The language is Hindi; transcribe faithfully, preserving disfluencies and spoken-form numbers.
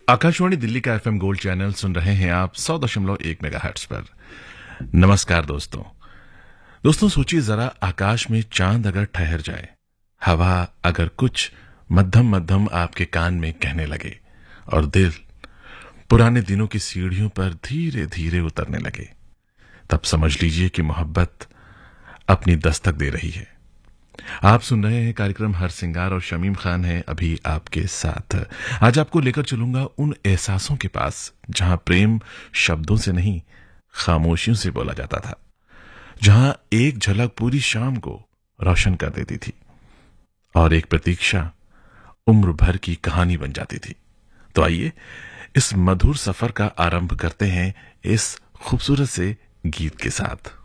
आकाशवाणी दिल्ली का एफएम गोल्ड चैनल सुन रहे हैं आप सौ दशमलव एक मेगाहर्ट्ज पर। नमस्कार दोस्तों दोस्तों सोचिए जरा, आकाश में चांद अगर ठहर जाए, हवा अगर कुछ मध्यम मध्यम आपके कान में कहने लगे और दिल पुराने दिनों की सीढ़ियों पर धीरे धीरे उतरने लगे, तब समझ लीजिए कि मोहब्बत अपनी दस्तक दे रही है। आप सुन रहे हैं कार्यक्रम हर सिंगार और शमीम खान है अभी आपके साथ। आज आपको लेकर चलूंगा उन एहसासों के पास जहां प्रेम शब्दों से नहीं, खामोशियों से बोला जाता था, जहां एक झलक पूरी शाम को रोशन कर देती थी और एक प्रतीक्षा उम्र भर की कहानी बन जाती थी। तो आइए इस मधुर सफर का आरंभ करते हैं इस खूबसूरत से गीत के साथ।